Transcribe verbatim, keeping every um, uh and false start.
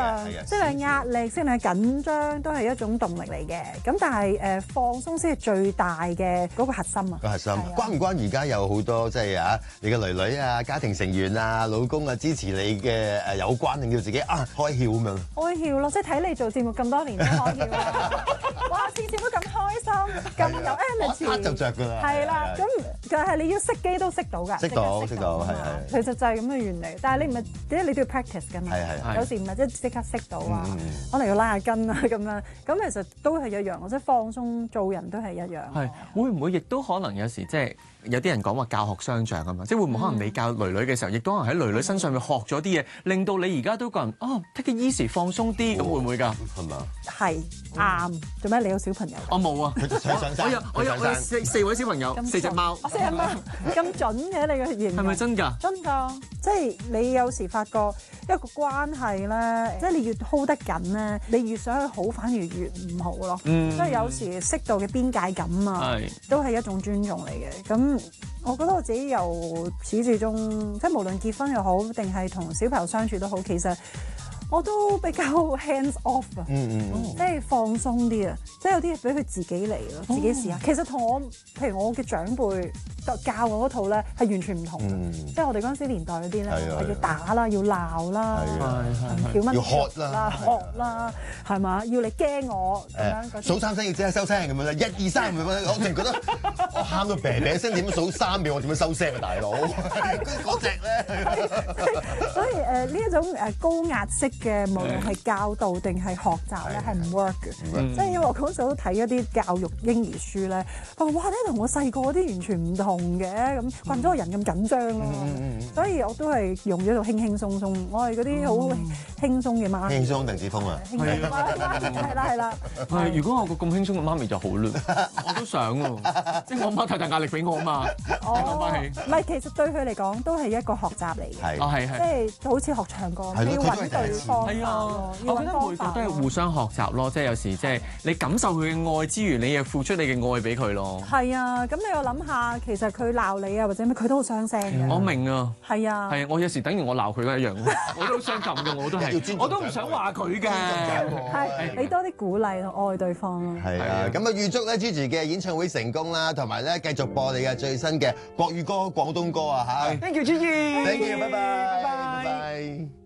量，適量壓力、適量緊張都係一種動力嚟嘅。咁但係誒放鬆先係最大嘅嗰個核心啊。 個核心關唔關而家有好多即係啊，你嘅女女啊、家庭成員啊、老公啊支持你嘅誒有關，令到自己啊開竅咁樣？ 開竅咯，即係睇你做節目咁多年都開竅啦。哇，次次都咁開心，咁有 energy， 一就着㗎啦。 係啦，咁但係你要熄機都熄到㗎。 識到識到係係。 其實就係咁嘅原理，但係你唔係點解你都要 practice 㗎嘛？ 係係係。 有時唔係即係即刻熄到啊，可能要拉下筋啊咁樣。咁其實都係一樣，即係放鬆做人都係一樣。 係會唔會亦都可能有時即係有啲人講話教學相長啊嘛？即係會唔會可能你教女女嘅時候，亦都可能喺女女身上面學咗啲嘢，令到你而家都個人哦 take it easy 放鬆啲，咁會唔會㗎？ 係嘛？ 係啱。做咩？你有小朋友？ 我冇啊！ 佢就想上山。 我有我有我有四四位小朋友，四隻貓。 四隻貓咁準嘅你個形容係咪真㗎？ 真㗎，即係你有時發覺一個關係咧，即係你越 hold 得緊咧，你越想去好，反而越唔好咯。 嗯， 即係有時適度嘅邊界感啊，都係一種尊重嚟嘅。咁我覺得我自己由始至終，即係無論結婚又好，定係同小朋友相處都好，其實我都比較 hands off 啊， 嗯嗯嗯， 即係放鬆啲啊，即係有啲嘢俾佢自己嚟咯，自己試下。其實同我，譬如我嘅長輩教我嗰套咧，係完全唔同嘅。即係我哋嗰陣時年代嗰啲咧，係要打啦，要鬧啦，叫乜要喝啦， 喝啦，係嘛？要你驚我咁樣。 數三聲要即刻收聲咁樣咧，一二三咁樣，我突然覺得我喊到啤啤聲，點樣數三秒？我點樣收聲啊，大佬？嗰隻咧， 所以誒呢一種誒高壓式嘅，無論係教導定係學習咧，係唔 work 嘅。即係因為我嗰時候都睇一啲教育嬰兒書咧，話哇你同我細個嗰啲完全唔同嘅，咁慣咗個人咁緊張咯。所以我都係用咗度輕輕鬆鬆，我係嗰啲好輕鬆嘅媽咪。 輕鬆鄧子峰啊！ 係啦係啦。 係如果我個咁輕鬆嘅媽咪就好啦，我都想喎，即係我媽太大壓力俾我啊嘛。 哦，唔係，其實對佢嚟講都係一個學習嚟嘅。 係，係係。 即係好似學唱歌，你要揾對方。 係啊，我覺得每個都係互相學習咯，即係有時即係你感受佢嘅愛之餘，你又付出你嘅愛俾佢咯。係啊，咁你又諗下，其實佢鬧你啊，或者咩，佢都好傷聲嘅。 我明啊。 係啊。 係啊，我有時等於我鬧佢一樣，我都好傷感嘅，我都係，我都唔想話佢嘅。 係，俾多啲鼓勵同愛對方咯。 係啊，咁啊預祝咧 Gigi 嘅演唱會成功啦，同埋咧繼續播你嘅最新嘅國語歌、廣東歌啊嚇。 Thank you Gigi。 Thank you，拜拜。拜拜。